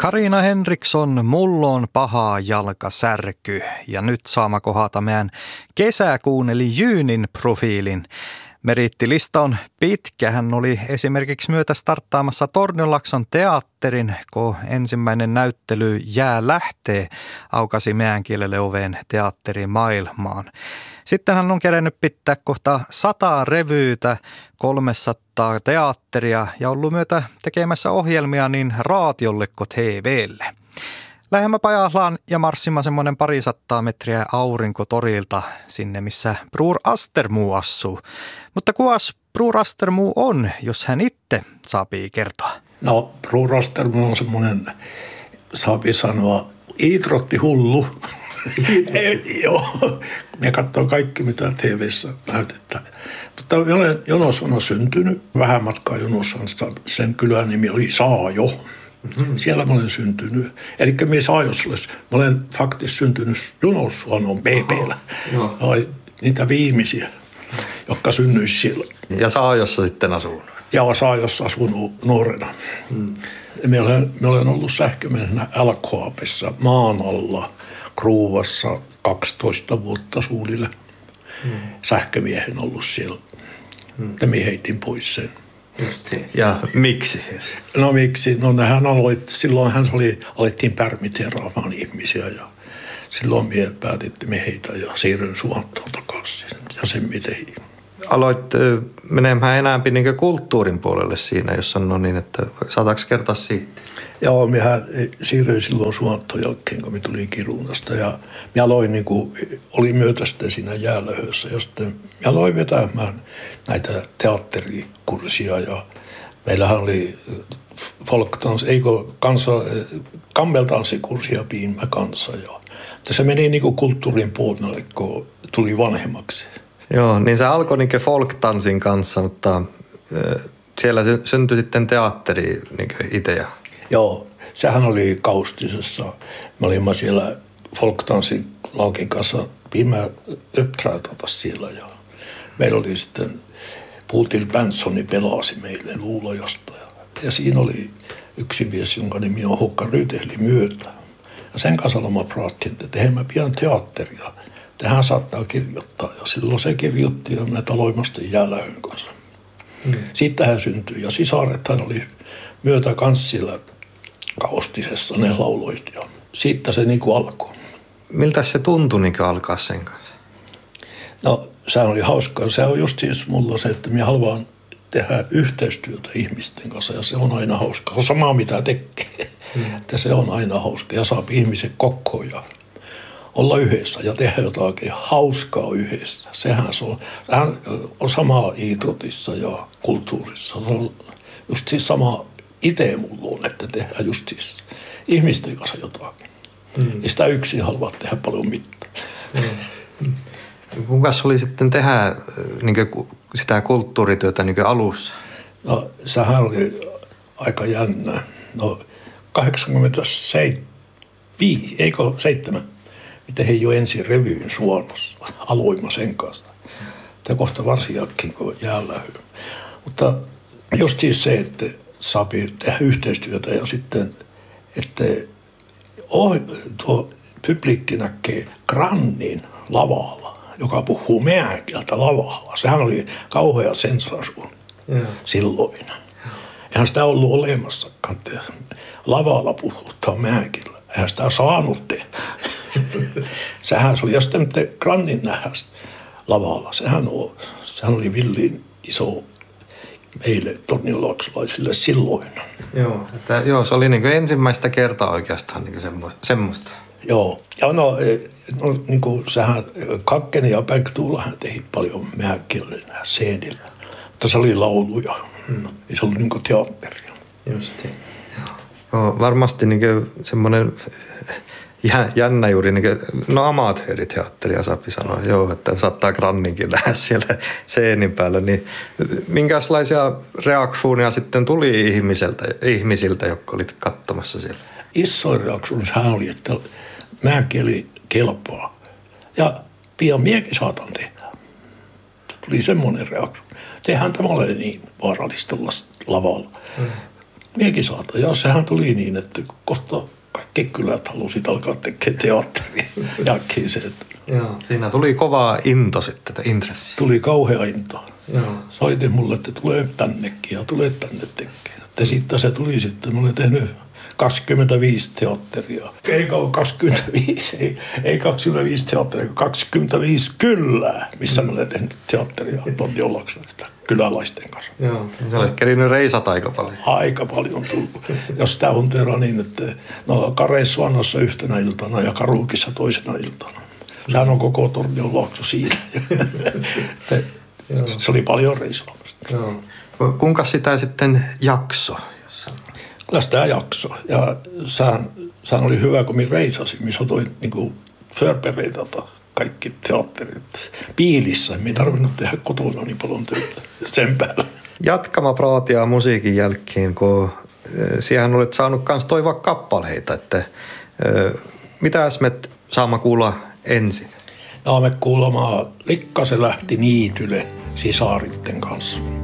Karina Henriksson, mulla on paha jalkasärky ja nyt saama kohata meidän kesäkuun eli Jyynin profiilin. Merittilista on pitkä. Hän oli esimerkiksi myötä starttaamassa Tornionlakson teatterin, kun ensimmäinen näyttely Jää lähtee aukasi meidän kielelle oveen teatterimaailmaan. Sitten hän on kerennyt pitää kohta 100 revyytä, 300 teatteria ja ollut myötä tekemässä ohjelmia niin raatiolle kuin TV:lle. Lähemmä ajallaan ja marssimaan semmoinen 200 metriä aurinkotorilta sinne, missä Bror Astermo asuu. Mutta kuas Bror Astermo on, jos hän itse saapii kertoa? No, Bror Astermo on semmoinen, saapii sanoa, iitrottihullu. Joo, me katsoo kaikki, mitä TV:ssä näytetään. Mutta Jonosona syntynyt, vähän matkaa Jonosonsta, sen kylän nimi oli Saajo. Siellä mä olen syntynyt. Eli minä Saajossa mä olen faktisesti syntynyt Junossuonon BB:llä. Niitä viimeisiä, jotka synnyisi siellä. Ja Saajossa sitten asunut? Ja Saajossa asunut nuorena. Me olen ollut sähkömiehenä LKAPissa maan alla Kruuvassa 12 vuotta suunnilleen. Sähkömiehen ollut siellä. Ja minä heitin pois sen. Ja miksi? No miksi? No silloin alettiin pärmiteeraamaan ihmisiä ja silloin minä päätimme heitä ja siirryn Suontoon takaisin ja sen miten. Aloit menemään enää niin kulttuurin puolelle siinä, jos sanoo niin, että saataanko kertoa siitä? Joo, minä siirryin silloin Suontoon jälkeen, kun minä tulin Kiruunasta ja minä aloin oli myötä sitten siinä Jäälöhössä ja sitten minä aloin vetämään näitä teatterikurssia ja meillähän oli kammeltanssikurssia piinmä kanssa ja se meni kulttuurin puolelle, kun tuli vanhemmaksi. Joo, niin se alkoi folk-tanssin kanssa, mutta siellä syntyi sitten teatteri itse. Joo, sehän oli Kaustisessa. Me olimme siellä folk-tanssin laukin kanssa viime uppträdata siellä ja meillä oli sitten Puutil Benssoni pelasi meille Luulajasta. Ja siinä oli yksi mies, jonka nimi on Hukka Rytehli myötä. Ja sen kanssa olemme praattiin, että tehdään pian teatteria. Tähän saattaa kirjoittaa ja silloin se kirjoitti ja me aloimme Jäälähön kanssa. Siitä hän syntyi ja sisarethan oli myötä kanssilla Kaustisessa, ne lauloit ja siitä se alkoi. Miltä se tuntui alkaa sen kanssa? No sehän oli hauskaa. Se on just siis mulla se, että minä haluan tehdä yhteistyötä ihmisten kanssa ja se on aina hauskaa. Se on samaa mitä tekee, että se on aina hauskaa ja saa ihmiset kokoon ja olla yhdessä ja tehdä jotakin hauskaa yhdessä. Sehän on sama Iitrotissa ja kulttuurissa. Se on just siis sama itse mulla on, että tehdään just siis ihmisten kanssa jotakin. Ja sitä yksin haluaa tehdä paljon mitään. Kuinkas oli sitten tehdä sitä kulttuurityötä alussa? No sehän oli aika jännä. No 7. Miten he jo ensin revyyn Suonossa. Aloimme sen kanssa. Ja kohta varsinkin kuin Jäälähy. Mutta just siis se, että saa tehdä yhteistyötä ja sitten, että tuo publikki näkee Grannin lavalla, joka puhuu meidän kieltä lavalla. Sehän oli kauhea sensasio silloin. Eihän sitä ollut olemassakaan. Lavalla puhuttaa meidän kieltä. Eihän sitä saanut tehdä. Sehän oli, ja sitten Grannin nähdä lavalla. Sehän oli villin iso meille torniolaksalaisille silloin. Joo, se oli ensimmäistä kertaa oikeastaan semmoista. Joo, ja sehän Kakkeni ja Päktuulahan tehi paljon mäkillä seenillä, mutta se oli lauluja, ei se ollut teatteria. Justiin. Joo, varmasti semmoinen jännä juuri, amatööriteatteria saapi sanoa, joo, että saattaa Granninkin nähdä siellä seenin päällä, niin minkälaisia reaktioita sitten tuli ihmisiltä, jotka olivat katsomassa siellä? Isoin reaktioon oli, että mäkieli kelpaa ja pian miekin saatan tehdä. Tuli semmoinen reaktio. Tehän tämä ole niin vaarallista lavalla. Miekin saata. Ja sehän tuli niin, että kohta kaikki kylät halusit alkaa tekemään teatteria. Jälkeen Joo, siinä tuli kova into sitten, intressi. Tuli kauhea into. Joo. Soitin mulle, että tulee tännekin ja tulee tänne tekemään. Ja sitten se tuli sitten, mä olen tehnyt 25 teatteria. Ei 25, ei 25 teatteria, 25 kylää, missä mä olen tehnyt teatteria Tontionlaaksosta kylälaisten kanssa. Joo, sä olet kerinyt reisata aika paljon. Aika paljon tullut. Jos sitä hunteeraa niin, että Kareissuannassa yhtenä iltana ja Karukissa toisena iltana. Sehän on koko Tornionlaakso siinä. Se oli paljon reisaamista. Kuinka sitä sitten jakso? Kyllä sitä jakso. Ja sehän oli hyvä, kun minä reisasin. Minä satoin niin förberedata kaikki teatterit piilissä. Minä ei tarvinnut tehdä kotona niin paljon töitä sen päällä. Jatkama praatia musiikin jälkeen, kun siihen olet saanut myös toivoa kappaleita. Että, mitä me saamme kuulla ensin? Me kuulemaan Likka se lähti niitylle sisaritten kanssa.